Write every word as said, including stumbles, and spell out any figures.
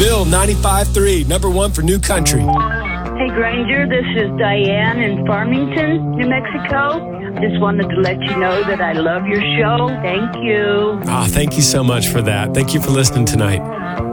Bill ninety-five point three, number one for New Country. Hey, Granger, this is Diane in Farmington, New Mexico. Just wanted to let you know that I love your show. Thank you. Ah, thank you so much for that. Thank you for listening tonight.